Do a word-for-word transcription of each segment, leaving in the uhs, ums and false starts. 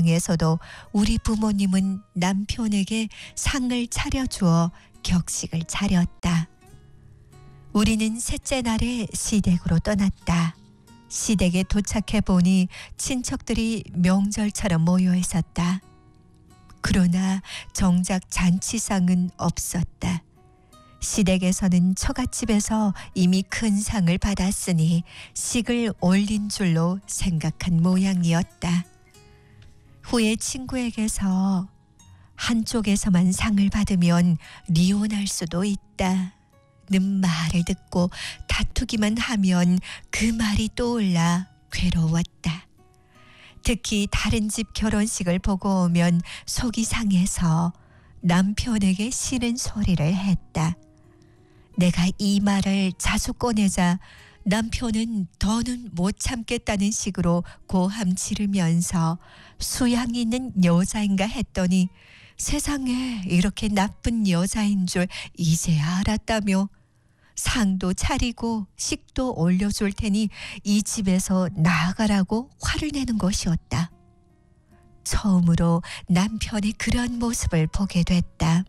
상에서도 우리 부모님은 남편에게 상을 차려주어 격식을 차렸다. 우리는 셋째 날에 시댁으로 떠났다. 시댁에 도착해 보니 친척들이 명절처럼 모여 있었다. 그러나 정작 잔치상은 없었다. 시댁에서는 처갓집에서 이미 큰 상을 받았으니 식을 올린 줄로 생각한 모양이었다. 후에 친구에게서 한쪽에서만 상을 받으면 이혼할 수도 있다 는 말을 듣고 다투기만 하면 그 말이 떠올라 괴로웠다. 특히 다른 집 결혼식을 보고 오면 속이 상해서 남편에게 싫은 소리를 했다. 내가 이 말을 자주 꺼내자 남편은 더는 못 참겠다는 식으로 고함 지르면서 수양 있는 여자인가 했더니 세상에 이렇게 나쁜 여자인 줄 이제야 알았다며 상도 차리고 식도 올려줄 테니 이 집에서 나가라고 화를 내는 것이었다. 처음으로 남편의 그런 모습을 보게 됐다.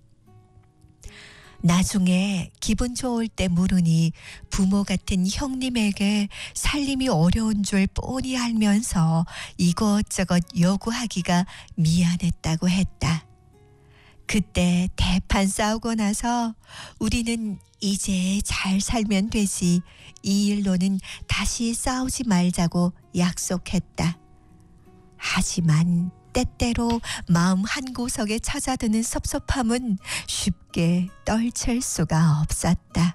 나중에 기분 좋을 때 물으니 부모 같은 형님에게 살림이 어려운 줄 뻔히 알면서 이것저것 요구하기가 미안했다고 했다. 그때 대판 싸우고 나서 우리는 이제 잘 살면 되지 이 일로는 다시 싸우지 말자고 약속했다. 하지만 때때로 마음 한구석에 찾아드는 섭섭함은 쉽게 떨칠 수가 없었다.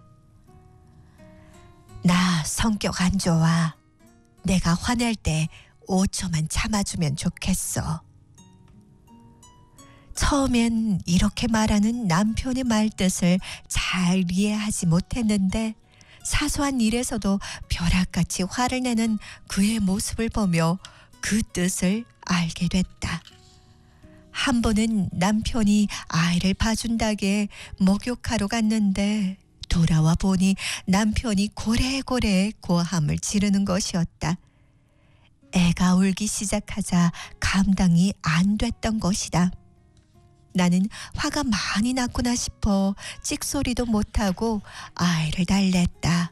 나 성격 안 좋아. 내가 화낼 때 오 초만 참아주면 좋겠어. 처음엔 이렇게 말하는 남편의 말뜻을 잘 이해하지 못했는데 사소한 일에서도 벼락같이 화를 내는 그의 모습을 보며 그 뜻을 알게 됐다. 한 번은 남편이 아이를 봐준다게 목욕하러 갔는데 돌아와 보니 남편이 고래고래 고함을 지르는 것이었다. 애가 울기 시작하자 감당이 안 됐던 것이다. 나는 화가 많이 났구나 싶어 찍소리도 못하고 아이를 달랬다.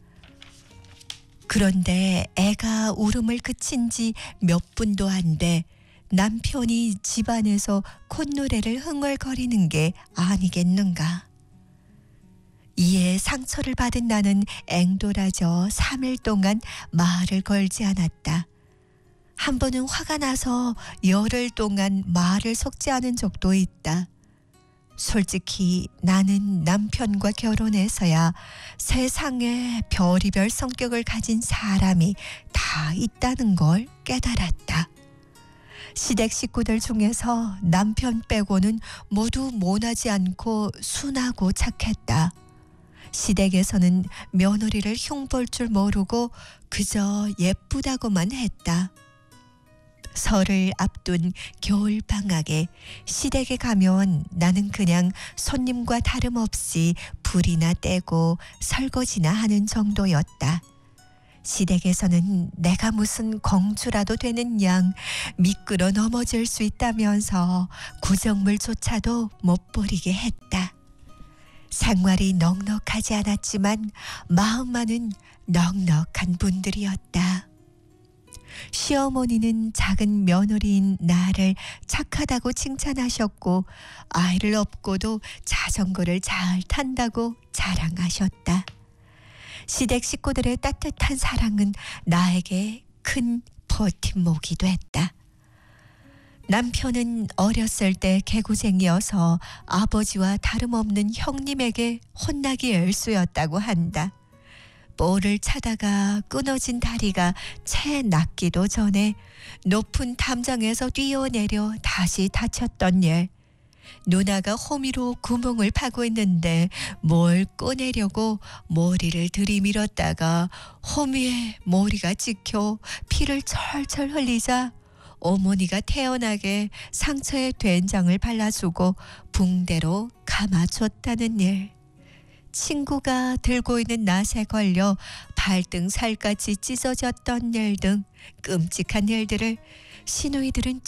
그런데 애가 울음을 그친 지 몇 분도 안 돼 남편이 집안에서 콧노래를 흥얼거리는 게 아니겠는가. 이에 상처를 받은 나는 앵돌아져 삼 일 동안 말을 걸지 않았다. 한 번은 화가 나서 열흘 동안 말을 섞지 않은 적도 있다. 솔직히 나는 남편과 결혼해서야 세상에 별이별 성격을 가진 사람이 다 있다는 걸 깨달았다. 시댁 식구들 중에서 남편 빼고는 모두 모나지 않고 순하고 착했다. 시댁에서는 며느리를 흉볼 줄 모르고 그저 예쁘다고만 했다. 설을 앞둔 겨울방학에 시댁에 가면 나는 그냥 손님과 다름없이 불이나 떼고 설거지나 하는 정도였다. 시댁에서는 내가 무슨 공주라도 되는 양 미끄러 넘어질 수 있다면서 구정물조차도 못 버리게 했다. 생활이 넉넉하지 않았지만 마음만은 넉넉한 분들이었다. 시어머니는 작은 며느리인 나를 착하다고 칭찬하셨고 아이를 업고도 자전거를 잘 탄다고 자랑하셨다. 시댁 식구들의 따뜻한 사랑은 나에게 큰 버팀목이 됐다. 남편은 어렸을 때 개구쟁이여서 아버지와 다름없는 형님에게 혼나기 일쑤였다고 한다. 볼을 차다가 끊어진 다리가 채 낫기도 전에 높은 담장에서 뛰어내려 다시 다쳤던 일. 누나가 호미로 구멍을 파고 있는데 뭘 꺼내려고 머리를 들이밀었다가 호미에 머리가 찍혀 피를 철철 흘리자 어머니가 태연하게 상처에 된장을 발라주고 붕대로 감아줬다는 일. 친구가 들고 있는 낫에 걸려 발등 살까지 찢어졌던 일 등 끔찍한 일들을 시누이들은